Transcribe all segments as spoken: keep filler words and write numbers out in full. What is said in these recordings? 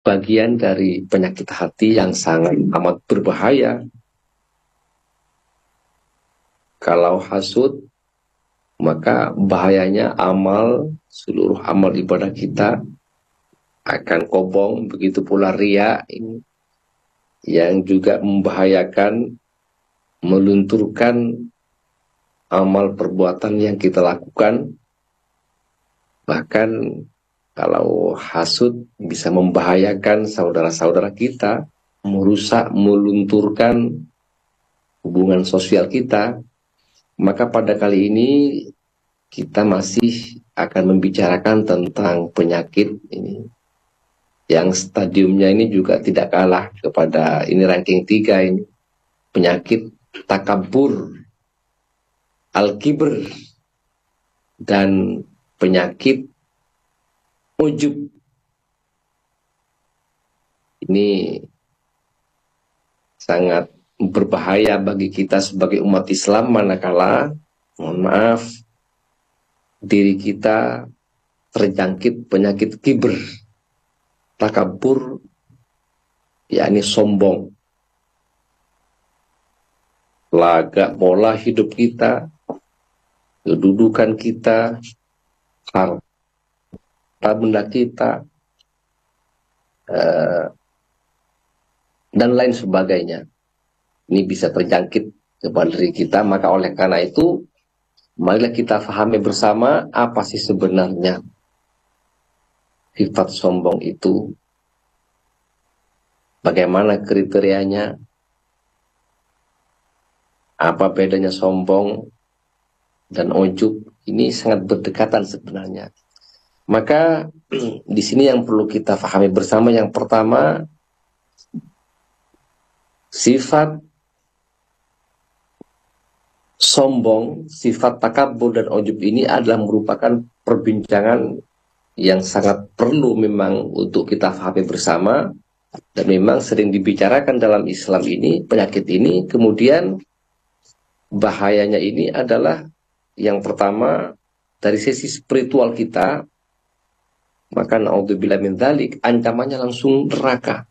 bagian dari penyakit hati yang sangat amat berbahaya. Kalau hasud, maka bahayanya amal, seluruh amal ibadah kita akan kobong. Begitu pula riya ini, yang juga membahayakan, melunturkan amal perbuatan yang kita lakukan. Bahkan kalau hasud bisa membahayakan saudara-saudara kita, merusak, melunturkan hubungan sosial kita. Maka pada kali ini kita masih akan membicarakan tentang penyakit ini, yang stadiumnya ini juga tidak kalah kepada ini ranking tiga ini, penyakit takabur, al-kibr, dan penyakit ujub. Ini sangat berbahaya bagi kita sebagai umat Islam manakala, mohon maaf, diri kita terjangkit penyakit kibr, takabur, yakni sombong. Lagak pola hidup kita, kedudukan kita, harta benda kita, uh, dan lain sebagainya. Ini bisa terjangkit kepada diri kita. Maka oleh karena itu, marilah kita pahami bersama apa sih sebenarnya sifat sombong itu, bagaimana kriterianya, apa bedanya sombong dan ujub. Ini sangat berdekatan sebenarnya. Maka di sini yang perlu kita pahami bersama, yang pertama, sifat sombong, sifat takabur dan ujub ini adalah merupakan perbincangan yang sangat perlu memang untuk kita pahami bersama, dan memang sering dibicarakan dalam Islam ini, penyakit ini. Kemudian bahayanya ini adalah yang pertama dari sisi spiritual kita, maka naudzubillah min dzalik, ancamannya langsung neraka.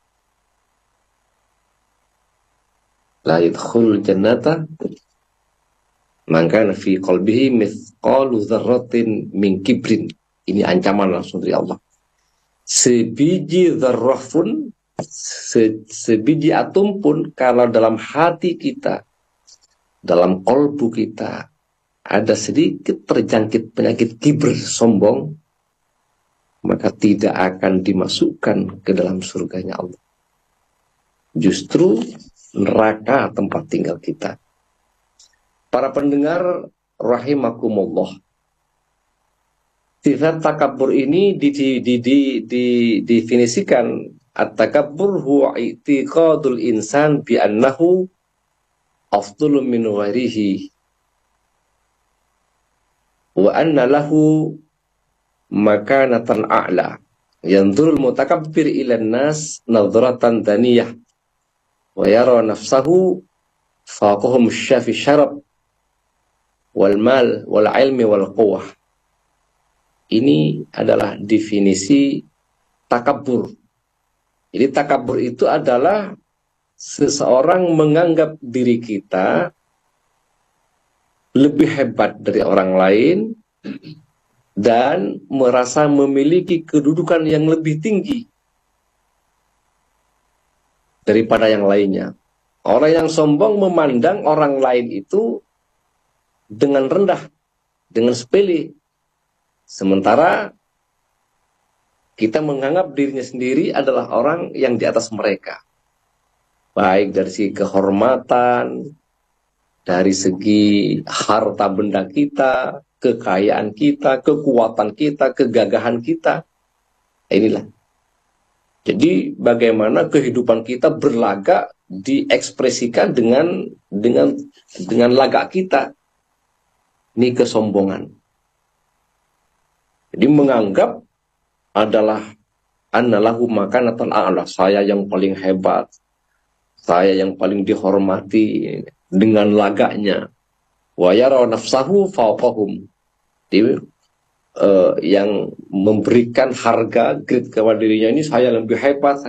La yadkhulul jannata man kana fi qalbihi mithqalu dzarratin min kibrin. Ini ancaman langsung dari Allah. Sebiji dzarrah pun, se, sebiji atom pun, kalau dalam hati kita, dalam kolbu kita ada sedikit terjangkit penyakit kibr, sombong, maka tidak akan dimasukkan ke dalam surganya Allah. Justru neraka tempat tinggal kita. Para pendengar rahimakumullah, sifat takabur ini didefinisikan, at-takabbur huwa i'tiqadul insan bi annahu afdalu min ghairihi wa anna lahu makanatan a'la. Yanzurul mutakabbir ilan nas nadratan daniyah wa yara nafsahu faqahum syafi syarab wal mal wal ilmi wal quwwah. Ini adalah definisi takabur. Jadi takabur itu adalah seseorang menganggap diri kita lebih hebat dari orang lain dan merasa memiliki kedudukan yang lebih tinggi daripada yang lainnya. Orang yang sombong memandang orang lain itu dengan rendah, dengan sepele. Sementara kita menganggap dirinya sendiri adalah orang yang di atas mereka. Baik dari segi kehormatan, dari segi harta benda kita, kekayaan kita, kekuatan kita, kegagahan kita. Inilah. Jadi bagaimana kehidupan kita berlagak diekspresikan dengan dengan dengan lagak kita. Ini kesombongan. Jadi menganggap adalah annalahu makanatan a'la, saya yang paling hebat, saya yang paling dihormati, dengan lagaknya. Wa yara nafsahu fawqahum. uh, yang memberikan harga grade kepada dirinya ini saya lebih hebat